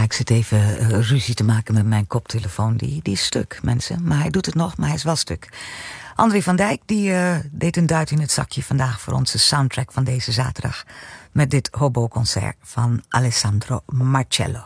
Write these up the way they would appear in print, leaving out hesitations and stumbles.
ik zit even ruzie te maken met mijn koptelefoon. Die is stuk, mensen. Maar hij doet het nog, maar hij is wel stuk. André van Dijk die deed een duit in het zakje vandaag voor onze soundtrack van deze zaterdag. Met dit hobo-concert van Alessandro Marcello.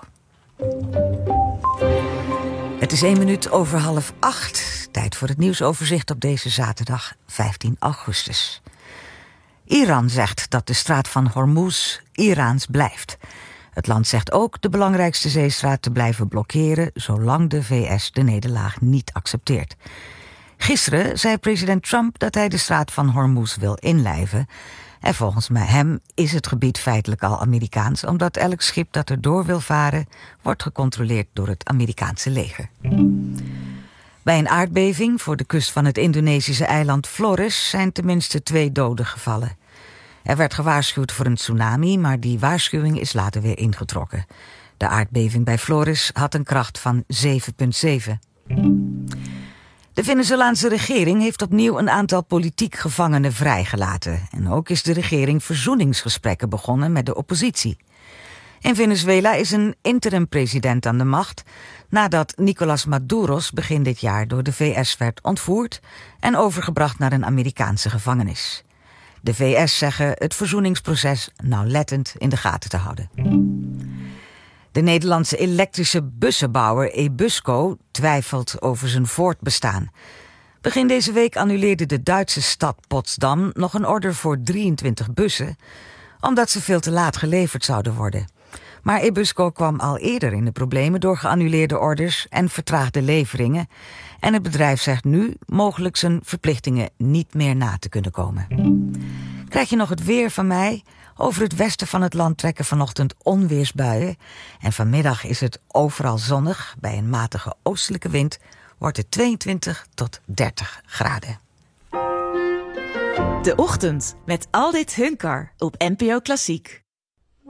Het is 1 minuut over 7:30. Tijd voor het nieuwsoverzicht op deze zaterdag 15 augustus. Iran zegt dat de straat van Hormuz Iraans blijft. Het land zegt ook de belangrijkste zeestraat te blijven blokkeren zolang de VS de nederlaag niet accepteert. Gisteren zei president Trump dat hij de straat van Hormuz wil inlijven. En volgens hem is het gebied feitelijk al Amerikaans, omdat elk schip dat er door wil varen wordt gecontroleerd door het Amerikaanse leger. Bij een aardbeving voor de kust van het Indonesische eiland Flores zijn tenminste 2 doden gevallen. Er werd gewaarschuwd voor een tsunami, maar die waarschuwing is later weer ingetrokken. De aardbeving bij Flores had een kracht van 7,7. De Venezolaanse regering heeft opnieuw een aantal politiek gevangenen vrijgelaten. En ook is de regering verzoeningsgesprekken begonnen met de oppositie. In Venezuela is een interim-president aan de macht nadat Nicolás Maduro begin dit jaar door de VS werd ontvoerd en overgebracht naar een Amerikaanse gevangenis. De VS zeggen het verzoeningsproces nauwlettend in de gaten te houden. De Nederlandse elektrische bussenbouwer Ebusco twijfelt over zijn voortbestaan. Begin deze week annuleerde de Duitse stad Potsdam nog een order voor 23 bussen, omdat ze veel te laat geleverd zouden worden. Maar Ebusco kwam al eerder in de problemen door geannuleerde orders en vertraagde leveringen. En het bedrijf zegt nu mogelijk zijn verplichtingen niet meer na te kunnen komen. Krijg je nog het weer van mij? Over het westen van het land trekken vanochtend onweersbuien. En vanmiddag is het overal zonnig. Bij een matige oostelijke wind wordt het 22 tot 30 graden. De Ochtend met Aldit Hunkar op NPO Klassiek.